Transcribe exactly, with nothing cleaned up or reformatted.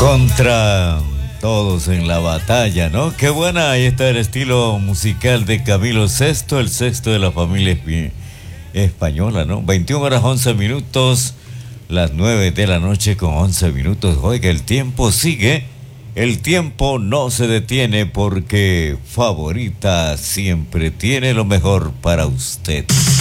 Contra todos en la batalla, ¿no? Qué buena, ahí está el estilo musical de Camilo Sesto, el sexto de la familia española, ¿no? veintiuna horas once minutos, las nueve de la noche con once minutos. Oiga, el tiempo sigue, el tiempo no se detiene porque Favorita siempre tiene lo mejor para usted.